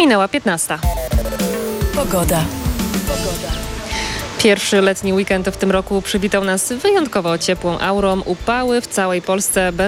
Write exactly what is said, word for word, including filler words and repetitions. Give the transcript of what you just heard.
Minęła piętnasta. Pogoda. Pierwszy letni weekend w tym roku przywitał nas wyjątkowo ciepłą aurą. Upały w całej Polsce będą